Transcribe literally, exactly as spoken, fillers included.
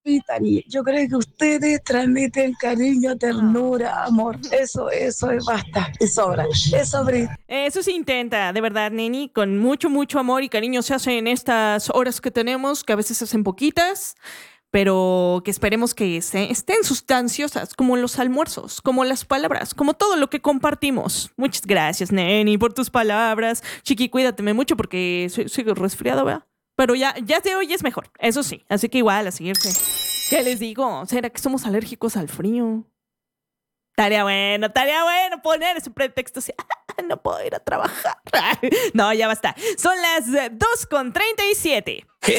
Vitaly, yo creo que ustedes transmiten cariño, ternura, amor. Eso, eso es basta, es sobra. Es sobre. Eso se intenta, de verdad, Neni, con mucho, mucho amor y cariño se hace en estas horas que tenemos, que a veces se hacen poquitas, pero que esperemos que se- estén sustanciosas, como los almuerzos, como las palabras, como todo lo que compartimos. Muchas gracias, Neni, por tus palabras. Chiqui, cuídateme mucho porque soy, soy resfriado, ¿verdad? Pero ya, ya de hoy es mejor, eso sí. Así que igual, a seguirse. ¿Qué les digo? ¿Será que somos alérgicos al frío? Estaría bueno, estaría bueno poner ese pretexto así. No puedo ir a trabajar. No, ya basta. Son las eh, dos con treinta y siete.